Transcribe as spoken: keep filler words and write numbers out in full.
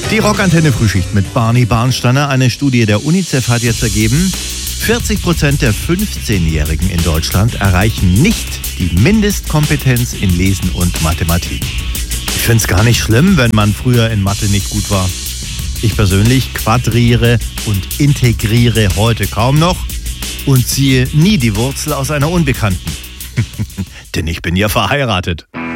Die Rockantenne Frühschicht mit Barney Barnsteiner. Eine Studie der UNICEF hat jetzt ergeben, vierzig Prozent der fünfzehnjährigen in Deutschland erreichen nicht die Mindestkompetenz in Lesen und Mathematik. Ich finde es gar nicht schlimm, wenn man früher in Mathe nicht gut war. Ich persönlich quadriere und integriere heute kaum noch und ziehe nie die Wurzel aus einer Unbekannten. Denn ich bin ja verheiratet.